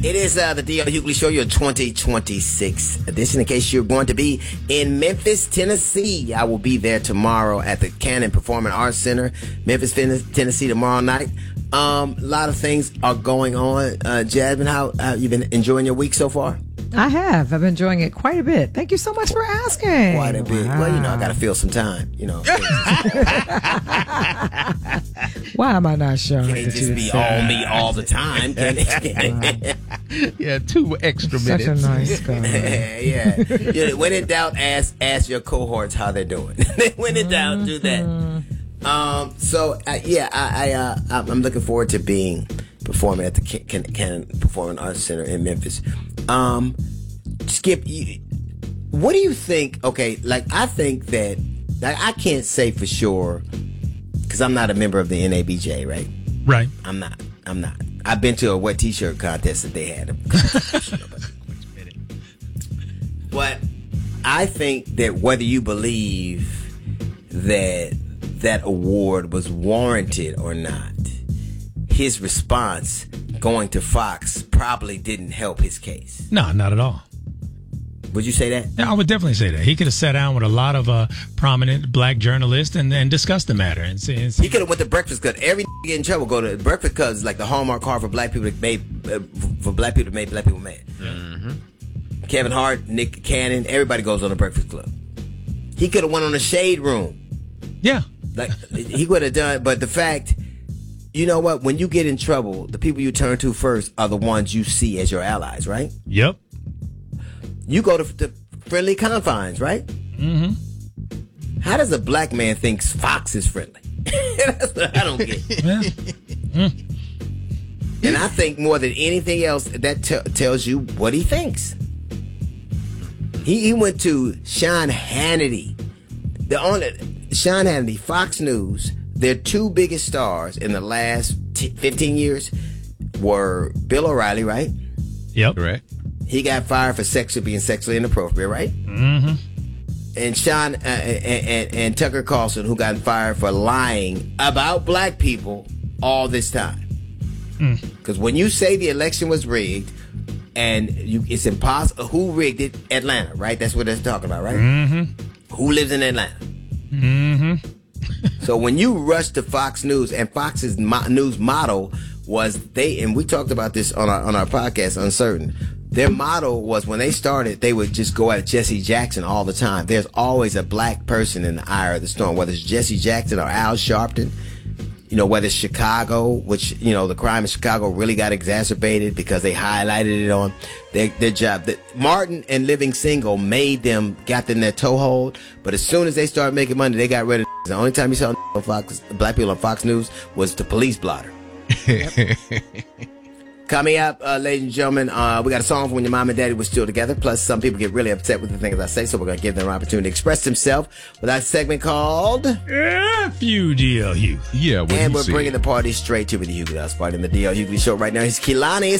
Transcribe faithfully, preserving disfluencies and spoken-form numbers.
It is uh, the D L Hughley Show, your twenty twenty-six edition. In case you're going to be in Memphis, Tennessee, I will be there tomorrow at the Cannon Performing Arts Center, Memphis, Tennessee, tomorrow night. Um, a lot of things are going on. Uh, Jasmine, how how you been enjoying your week so far? I have. I've been enjoying it quite a bit. Thank you so much for asking. Quite a bit. Wow. Well, you know, I got to fill some time, you know. Why am I not showing? Can't just be all me all the time. Can it? Yeah, two extra Such minutes. a nice guy. yeah. yeah. When in doubt, ask ask your cohorts how they're doing. When in doubt, do that. Um. So uh, yeah, I, I uh, I'm looking forward to being performing at the Cannon Can- Can- Performing Arts Center in Memphis. Um, Skip, you, what do you think? Okay, like I think that like, I can't say for sure because I'm not a member of the N A B J, right? Right. I'm not. I'm not. I've been to a wet T-shirt contest that they had. But I think that whether you believe that that award was warranted or not, his response going to Fox probably didn't help his case. No, not at all. Would you say that? Yeah, I would definitely say that. He could have sat down with a lot of uh, prominent black journalists and, and discussed the matter. And see, and see. He could have went to Breakfast Club. Every get in trouble go to Breakfast Club is like the Hallmark card for black people that made uh, for black people that made black people mad. Mm-hmm. Kevin Hart, Nick Cannon, everybody goes on the Breakfast Club. He could have went on the Shade Room. Yeah, like he would have done. But the fact, you know what? When you get in trouble, the people you turn to first are the ones you see as your allies, right? Yep. You go to, to friendly confines, right? Mm-hmm. How does a black man think Fox is friendly? That's what I don't get. Yeah. Mm. And I think more than anything else, that t- tells you what he thinks. He, he went to Sean Hannity. The only Sean Hannity, Fox News, their two biggest stars in the last t- fifteen years were Bill O'Reilly, right? Yep. Correct. He got fired for sexually being sexually inappropriate, right? Mm-hmm. And Sean uh, and, and, and Tucker Carlson, who got fired for lying about black people all this time. Because mm. when you say the election was rigged, and you, it's impossible. Who rigged it? Atlanta, right? That's what they're talking about, right? Mm-hmm. Who lives in Atlanta? Mm-hmm. So when you rush to Fox News, and Fox's mo- news motto was they, and we talked about this on our on our podcast, Uncertain. Their motto was when they started, they would just go at Jesse Jackson all the time. There's always a black person in the eye of the storm, whether it's Jesse Jackson or Al Sharpton. You know, whether it's Chicago, which, you know, the crime in Chicago really got exacerbated because they highlighted it on their, their job. That Martin and Living Single made them, got them their toehold, but as soon as they started making money, they got rid of the only time you saw on Fox, black people on Fox News was the police blotter. Yep. Coming up, uh, ladies and gentlemen, uh, we got a song for when your mom and daddy were still together. Plus, some people get really upset with the things I say, so we're going to give them an opportunity to express themselves with our segment called F U D L U. Yeah, and we're bringing the party straight to the Hughley House Party in the D L Hughley Show right now. He's Kehlani.